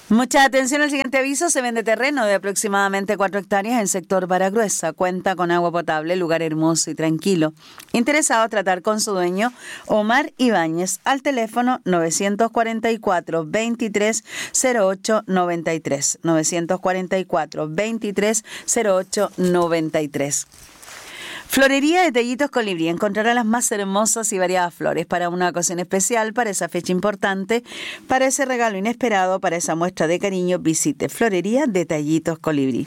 Mucha atención al siguiente aviso. Se vende terreno de aproximadamente 4 hectáreas en sector Baragruesa. Cuenta con agua potable, lugar hermoso y tranquilo. Interesado a tratar con su dueño, Omar Ibáñez, al teléfono 944-2308-93. 944-2308-93. Florería Detallitos Colibrí. Encontrará las más hermosas y variadas flores para una ocasión especial, para esa fecha importante, para ese regalo inesperado, para esa muestra de cariño. Visite Florería Detallitos Colibrí.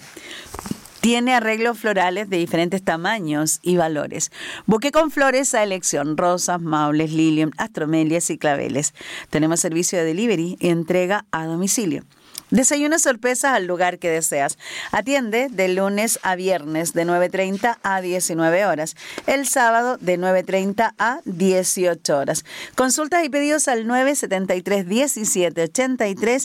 Tiene arreglos florales de diferentes tamaños y valores. Buque con flores a elección: rosas, maules, lilium, astromelias y claveles. Tenemos servicio de delivery y entrega a domicilio. Desayuno sorpresas al lugar que deseas. Atiende de lunes a viernes de 9:30 a 19 horas. El sábado de 9:30 a 18 horas. Consultas y pedidos al 973 17 83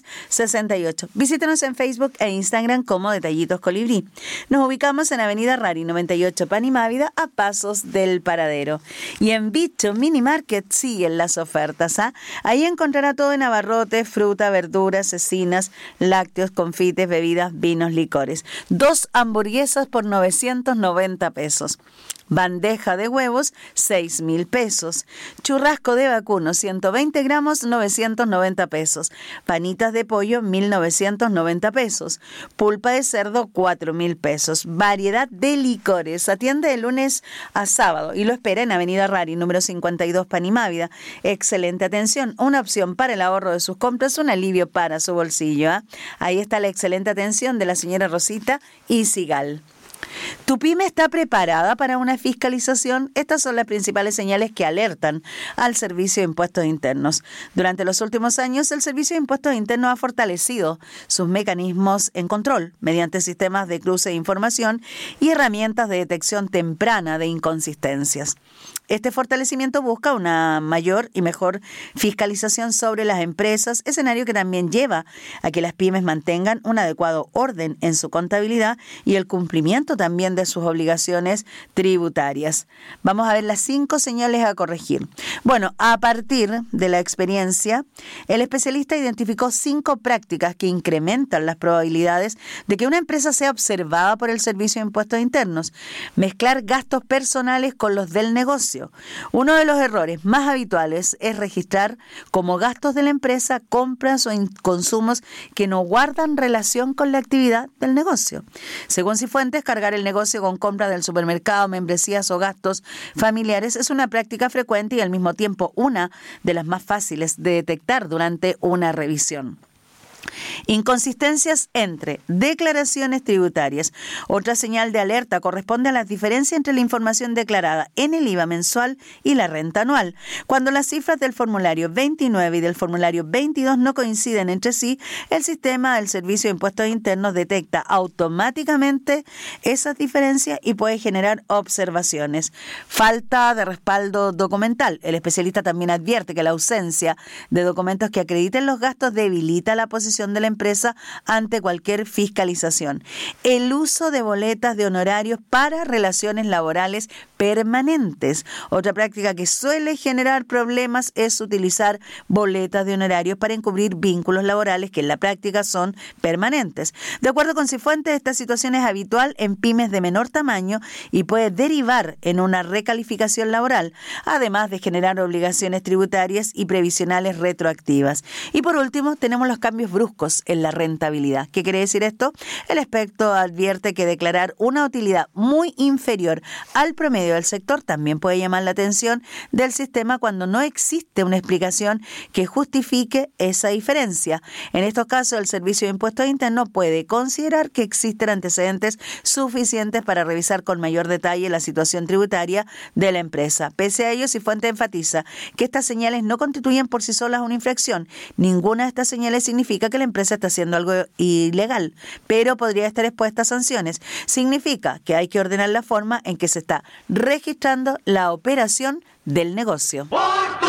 68. Visítanos en Facebook e Instagram como Detallitos Colibrí. Nos ubicamos en Avenida Rari 98 Panimávida, a pasos del Paradero. Y en Bicho Mini Market siguen las ofertas. Ahí encontrará todo en abarrotes, fruta, verduras, cecinas, lácteos, confites, bebidas, vinos, licores. 2 hamburguesas por 990 pesos. Bandeja de huevos, 6.000 pesos. Churrasco de vacuno, 120 gramos, 990 pesos. Panitas de pollo, 1.990 pesos. Pulpa de cerdo, 4.000 pesos. Variedad de licores. Atiende de lunes a sábado y lo espera en Avenida Rari, número 52, Panimávida. Excelente atención. Una opción para el ahorro de sus compras, un alivio para su bolsillo. Ahí está la excelente atención de la señora Rosita Isigal. ¿Tu pyme está preparada para una fiscalización? Estas son las principales señales que alertan al Servicio de Impuestos Internos. Durante los últimos años, el Servicio de Impuestos Internos ha fortalecido sus mecanismos en control mediante sistemas de cruce de información y herramientas de detección temprana de inconsistencias. Este fortalecimiento busca una mayor y mejor fiscalización sobre las empresas, escenario que también lleva a que las pymes mantengan un adecuado orden en su contabilidad y el cumplimiento también de sus obligaciones tributarias. Vamos a ver las 5 señales a corregir. Bueno, a partir de la experiencia, el especialista identificó 5 prácticas que incrementan las probabilidades de que una empresa sea observada por el Servicio de Impuestos Internos. Mezclar gastos personales con los del negocio. Uno de los errores más habituales es registrar como gastos de la empresa compras o consumos que no guardan relación con la actividad del negocio. Según Cifuentes, cargar el negocio con compras del supermercado, membresías o gastos familiares es una práctica frecuente y al mismo tiempo una de las más fáciles de detectar durante una revisión. Inconsistencias entre declaraciones tributarias. Otra señal de alerta corresponde a la diferencia entre la información declarada en el IVA mensual y la renta anual. Cuando las cifras del formulario 29 y del formulario 22 no coinciden entre sí, el sistema del Servicio de Impuestos Internos detecta automáticamente esas diferencias y puede generar observaciones. Falta de respaldo documental. El especialista también advierte que la ausencia de documentos que acrediten los gastos debilita la posición de la empresa ante cualquier fiscalización. El uso de boletas de honorarios para relaciones laborales permanentes. Otra práctica que suele generar problemas es utilizar boletas de honorarios para encubrir vínculos laborales que en la práctica son permanentes. De acuerdo con Cifuentes, esta situación es habitual en pymes de menor tamaño y puede derivar en una recalificación laboral, además de generar obligaciones tributarias y previsionales retroactivas. Y por último, tenemos los cambios bruscos en la rentabilidad. ¿Qué quiere decir esto? El experto advierte que declarar una utilidad muy inferior al promedio del sector también puede llamar la atención del sistema cuando no existe una explicación que justifique esa diferencia. En estos casos, el Servicio de Impuestos Internos puede considerar que existen antecedentes suficientes para revisar con mayor detalle la situación tributaria de la empresa. Pese a ello, Cifuentes enfatiza que estas señales no constituyen por sí solas una infracción. Ninguna de estas señales significa que la empresa está haciendo algo ilegal, pero podría estar expuesta a sanciones. Significa que hay que ordenar la forma en que se está registrando la operación del negocio.